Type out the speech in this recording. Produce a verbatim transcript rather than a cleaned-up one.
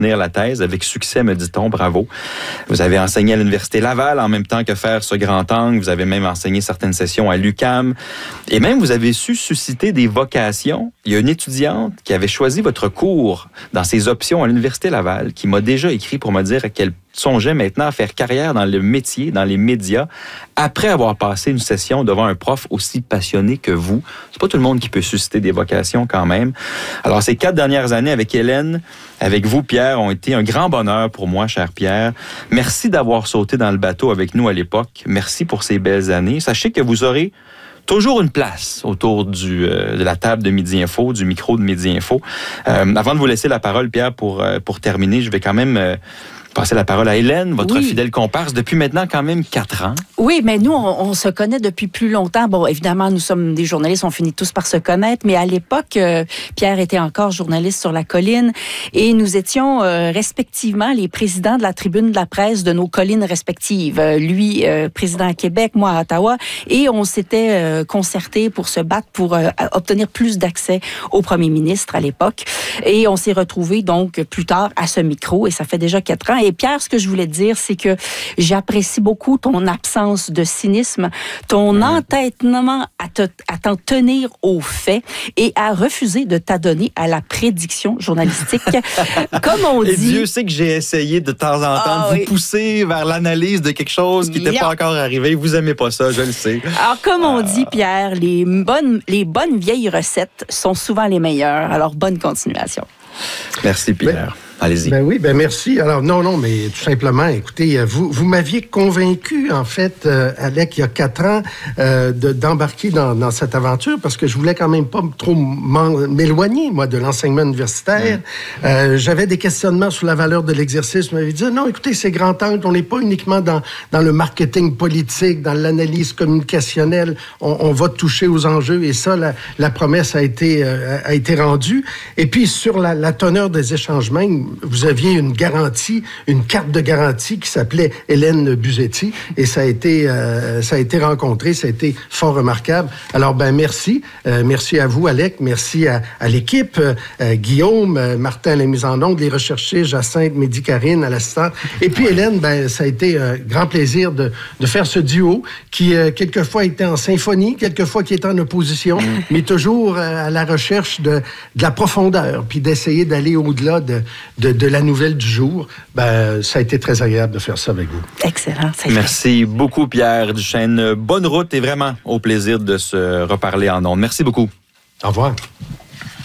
soutenir la thèse avec succès, me dit-on. Bravo. Vous avez enseigné à l'Université Laval en même temps que faire ce grand angle. Vous avez même enseigné certaines sessions à l'U Q A M. Et même, vous avez su susciter des vocations. Il y a une étudiante qui avait choisi votre cours dans ses options à l'Université Laval qui m'a déjà écrit pour me dire qu'elle songeait maintenant à faire carrière dans le métier, dans les médias, après avoir passé une session devant un prof aussi passionné que vous. C'est pas tout le monde qui peut susciter des vocations quand même. Alors, ces quatre dernières années avec Hélène, avec vous, Pierre, ont été un grand bonheur pour moi, cher Pierre. Merci d'avoir sauté dans le bateau avec nous à l'époque. Merci pour ces belles années. Sachez que vous aurez toujours une place autour du, euh, de la table de Midi Info, du micro de Midi Info. Euh, avant de vous laisser la parole, Pierre, pour, euh, pour terminer, je vais quand même... Euh, passer la parole à Hélène, votre oui. fidèle comparse, depuis maintenant quand même quatre ans. Oui, mais nous, on, on se connaît depuis plus longtemps. Bon, évidemment, nous sommes des journalistes, on finit tous par se connaître, mais à l'époque, euh, Pierre était encore journaliste sur La Colline et nous étions euh, respectivement les présidents de la tribune de la presse de nos collines respectives. Euh, lui, euh, président à Québec, moi à Ottawa, et on s'était euh, concertés pour se battre pour euh, obtenir plus d'accès au premier ministre à l'époque. Et on s'est retrouvés donc plus tard à ce micro, et ça fait déjà quatre ans. Et Pierre, ce que je voulais te dire, c'est que j'apprécie beaucoup ton absence de cynisme, ton mmh. entêtement à, te, à t'en tenir aux faits et à refuser de t'adonner à la prédiction journalistique. Comme on dit... Et Dieu sait que j'ai essayé de temps en temps ah, de vous oui. pousser vers l'analyse de quelque chose qui n'était pas encore arrivé. Vous aimez pas ça, je le sais. Alors, comme on euh... dit, Pierre, les bonnes, les bonnes vieilles recettes sont souvent les meilleures. Alors, bonne continuation. Merci, Pierre. Mais... Allez-y. Ben oui, ben merci. Alors, non, non, mais tout simplement, écoutez, vous, vous m'aviez convaincu, en fait, euh, Alec, il y a quatre ans, euh, de, d'embarquer dans, dans cette aventure parce que je voulais quand même pas trop m'éloigner, moi, de l'enseignement universitaire. Mmh. Euh, j'avais des questionnements sur la valeur de l'exercice. Je m'avais dit, non, écoutez, c'est grand temps, on n'est pas uniquement dans, dans le marketing politique, dans l'analyse communicationnelle. On, on va toucher aux enjeux et ça, la, la promesse a été, euh, a été rendue. Et puis, sur la, la teneur des échanges même, vous aviez une garantie, une carte de garantie qui s'appelait Hélène Busetti et ça a été, euh, ça a été rencontré, ça a été fort remarquable. Alors, ben merci. Euh, merci à vous, Alec. Merci à, à l'équipe. Euh, Guillaume, euh, Martin à la mise en onde, les recherchés, Jacinthe, Mehdi Karine à l'assistante. Et puis, Hélène, ben ça a été un grand plaisir de, de faire ce duo qui, euh, quelquefois, était en symphonie, quelquefois qui était en opposition, mais toujours euh, à la recherche de, de la profondeur, puis d'essayer d'aller au-delà de De, de la nouvelle du jour. Ben, ça a été très agréable de faire ça avec vous. Excellent. Merci beaucoup, Pierre Duchesne. Bonne route et vraiment au plaisir de se reparler en ondes. Merci beaucoup. Au revoir.